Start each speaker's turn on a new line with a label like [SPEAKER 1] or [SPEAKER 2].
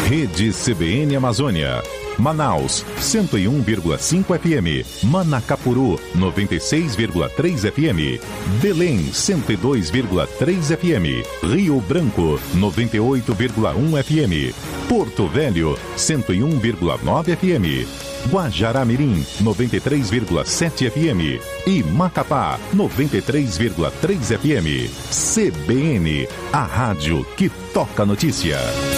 [SPEAKER 1] Rede CBN Amazônia. Manaus, 101,5 FM. Manacapuru, 96,3 FM. Belém, 102,3 FM. Rio Branco, 98,1 FM. Porto Velho, 101,9 FM. Guajará-Mirim, 93,7 FM. E Macapá, 93,3 FM. CBN, a rádio que toca notícia.